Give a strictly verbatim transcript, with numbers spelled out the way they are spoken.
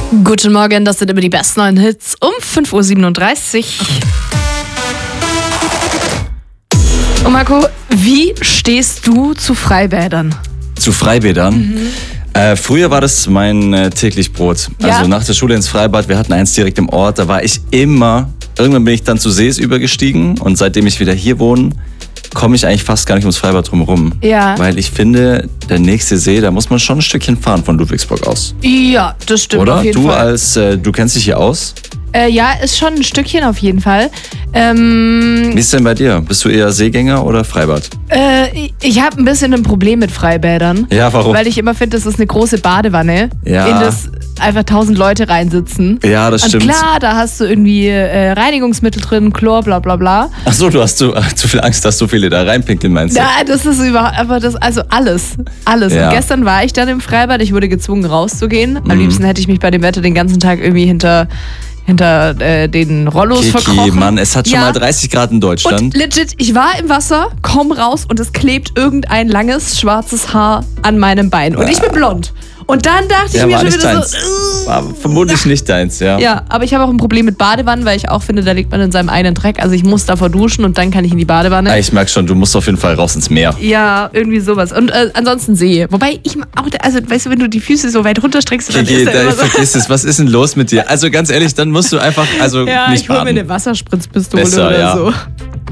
Guten Morgen, das sind immer die besten neuen Hits um fünf Uhr siebenunddreißig. Und Marco, wie stehst du zu Freibädern? Zu Freibädern? Mhm. Äh, früher war das mein äh, täglich Brot. Ja? Also nach der Schule ins Freibad, wir hatten eins direkt im Ort, da war ich immer, irgendwann bin ich dann zu Sees übergestiegen und seitdem ich wieder hier wohne, komme ich eigentlich fast gar nicht ums Freibad drumherum. Ja. Weil ich finde, der nächste See, da muss man schon ein Stückchen fahren von Ludwigsburg aus. Ja, das stimmt. Oder? Auf jeden Du Fall. als, äh, du kennst dich hier aus? Äh, ja, ist schon ein Stückchen auf jeden Fall. Ähm, Wie ist denn bei dir? Bist du eher Seegänger oder Freibad? äh, ich ich habe ein bisschen ein Problem mit Freibädern. Ja, warum? Weil ich immer finde, das ist eine große Badewanne, Ja. in das einfach tausend Leute reinsitzen. Ja, das Und stimmt. klar, da hast du irgendwie äh, Reinigungsmittel drin, Chlor, bla bla bla. Ach so, du hast zu, zu viel Angst, dass so viele da reinpinkeln, meinst du? Ja, das ist überhaupt, aber das, also alles, alles. Ja. Und gestern war ich dann im Freibad, ich wurde gezwungen rauszugehen. Am Mhm. liebsten hätte ich mich bei dem Wetter den ganzen Tag irgendwie hinter, hinter äh, den Rollos Kiki, verkrochen. Mann, es hat schon Ja. mal dreißig Grad in Deutschland. Und legit, ich war im Wasser, komm raus und es klebt irgendein langes, schwarzes Haar an meinem Bein. Und ich bin blond. Und dann dachte ich Ja, mir war schon nicht wieder deins. so... War vermutlich nicht deins, ja. Ja, aber ich habe auch ein Problem mit Badewannen, weil ich auch finde, da liegt man in seinem eigenen Dreck. Also ich muss davor duschen und dann kann ich in die Badewanne. Ah, Ich merke schon, du musst auf jeden Fall raus ins Meer. Ja, irgendwie sowas. Und äh, ansonsten See. Wobei ich auch, also weißt du, wenn du die Füße so weit runterstreckst, dann Kiki, ist da da, immer so... vergiss es, was ist denn los mit dir? Also ganz ehrlich, dann musst du einfach, also Ja, nicht ich hole mir baden. eine Wasserspritzpistole Besser, oder ja. so.